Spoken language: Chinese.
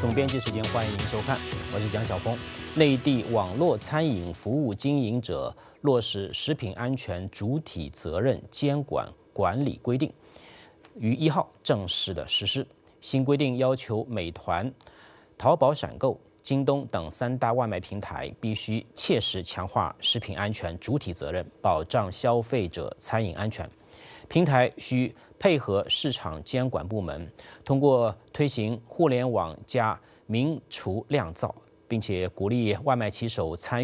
总编辑时间，欢迎您收看，我是蒋晓峰。内地网络餐饮服务经营者落实食品安全主体责任监管管理规定，于1号正式的实施。新规定要求美团、淘宝闪购、京东等3大外卖平台必须切实强化食品安全主体责任，保障消费者餐饮安全。平台需配合市场监管部门，通过推行互联网加明厨亮灶，并且鼓励外卖骑手参与